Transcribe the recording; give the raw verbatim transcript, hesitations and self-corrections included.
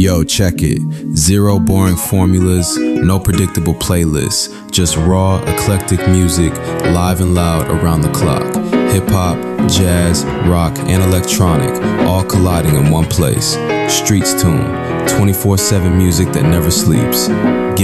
Yo, check it. Zero boring formulas, no predictable playlists, just raw, eclectic music, live and loud around the clock. Hip-hop, jazz, rock, and electronic, all colliding in one place. Streets Tune, twenty-four seven music that never sleeps.